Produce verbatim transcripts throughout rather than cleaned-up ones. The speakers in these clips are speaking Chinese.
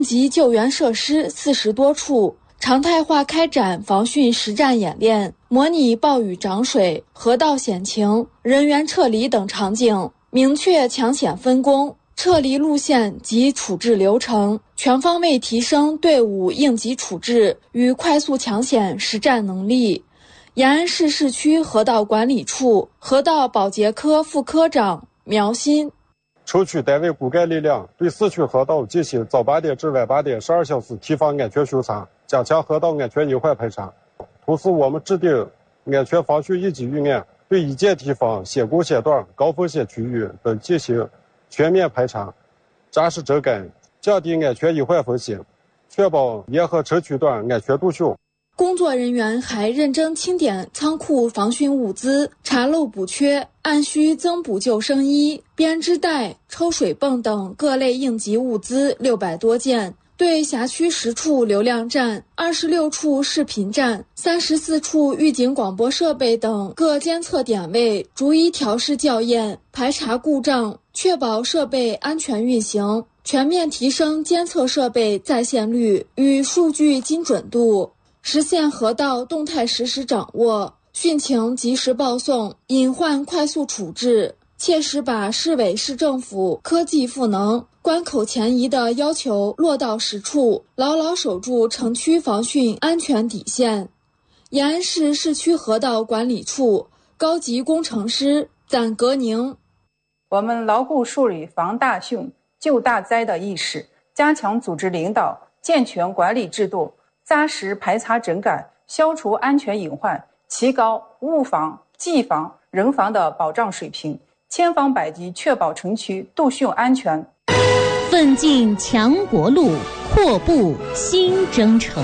及救援设施四十多处，常态化开展防汛实战演练，模拟暴雨涨水、河道险情、人员撤离等场景，明确抢险分工、撤离路线及处置流程，全方位提升队伍应急处置与快速抢险实战能力。延安市市区河道管理处河道保洁科副科长苗鑫， 抽取单位骨干力量，对市区河道进行早八点至晚八点十二小时提防安全巡查，加强河道安全隐患排查。同时，我们制定安全防汛应急预案，对一线地方险工险段、高风险区域等进行全面排查，扎实整改，降低安全隐患风险，确保沿河城区段安全度戌。 工作人员还认真清点仓库防汛物资，查漏补缺，按需增补救生衣、编织袋、抽水泵等各类应急物资六百多件。对辖区十处流量站、二十六处视频站、三十四处预警广播设备等各监测点位逐一调试校验，排查故障，确保设备安全运行，全面提升监测设备在线率与数据精准度，实现河道动态实时掌握、汛情及时报送、隐患快速处置，切实把市委市政府科技赋能、关口前移的要求落到实处，牢牢守住城区防汛安全底线。延安市市区河道管理处高级工程师暂格宁， 我们牢固树立防大汛、救大灾的意识，加强组织领导，健全管理制度，扎实排查整改，消除安全隐患，提高物防、技防、人防的保障水平，千方百计确保城区度汛安全。 奋进强国路，阔步新征程。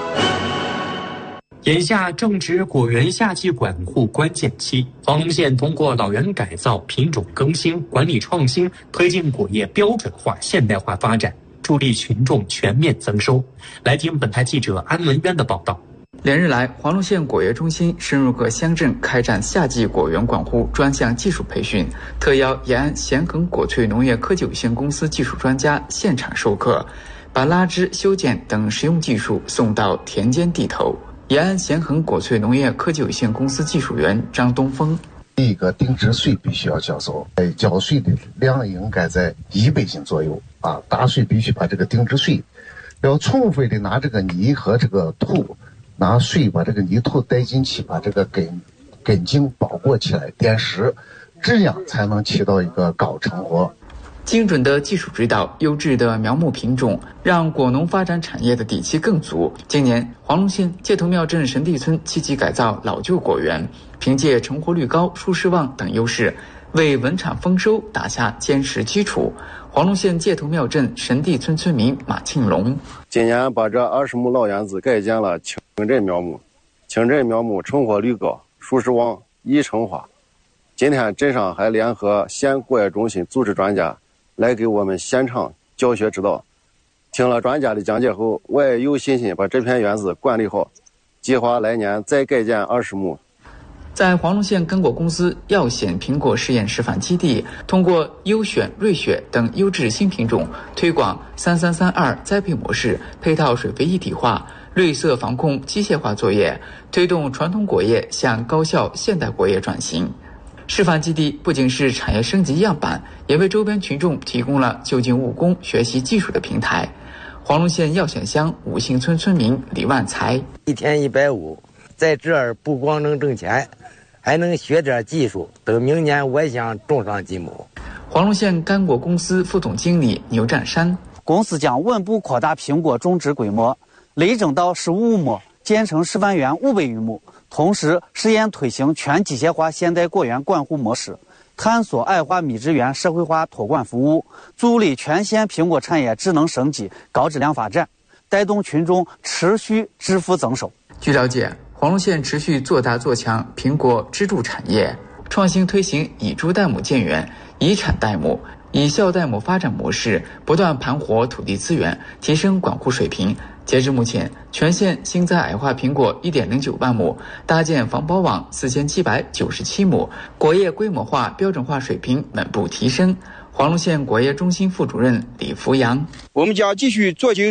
眼下正值果园夏季管护关键期，黄龙县通过老园改造、品种更新、管理创新，推进果业标准化、现代化发展，助力群众全面增收。来听本台记者安文渊的报道。 连日来，黄龙县果业中心深入各乡镇开展夏季果园管护专项技术培训，特邀延安咸恒果萃农业科技有限公司技术专家现场授课，把拉枝、修剪等实用技术送到田间地头。延安咸恒果萃农业科技有限公司技术员张东峰： 第一个，定植税必须要交收，哎，缴税的量应该在一百斤左右啊。打税必须把这个定植税，要充分的拿这个泥和这个土。拿水把这个泥土带进去，把这个根根茎包裹起来垫实，这样才能起到一个高成活。 精准的技术指导、优质的苗木品种，让果农发展产业的底气更足。今年，黄龙县界头庙镇神地村积极改造老旧果园，凭借成活率高、舒适旺等优势，为稳产丰收打下坚实基础。黄龙县界头庙镇神地村村民马庆龙： 今年把这二十亩老园子改建了清真苗木，清真苗木成活率高、舒适旺、易成花。今天镇上还联合县果业中心组织专家来给我们现场教学指导。听了专家的讲解后，我也有信心把这片园子管理好，计划来年再改建二十亩。 在黄龙县干果公司耀显苹果试验示范基地，通过优选、瑞雪等优质新品种，推广三三三二栽培模式，配套水肥一体化、绿色防控机械化作业，推动传统果业向高效现代果业转型。示范基地不仅是产业升级样板，也为周边群众提供了就近务工、学习技术的平台。黄龙县耀显乡五姓村村民李万才： 一天一百五，在这儿不光能挣钱，还能学点技术，等明年我也想种上几亩。 黄龙县干果公司副总经理牛占山： 公司将稳步扩大苹果种植规模，累整到十五亩，建成示范园五百余亩，同时试验推行全机械化现代果园管护模式，探索矮化米植园社会化托管服务，助力全县苹果产业智能升级、高质量发展，带动群众持续致富增收。 据了解，黄龙县持续做大做强苹果支柱产业，创新推行以株代母建园、以产代母、以校代母发展模式，不断盘活土地资源，提升管护水平。截至目前，全县新栽矮化苹果 一点零九万亩，搭建防包网四千七百九十七亩，果业规模化、标准化水平稳步提升。黄龙县果业中心副主任李福阳： 我们将继续做精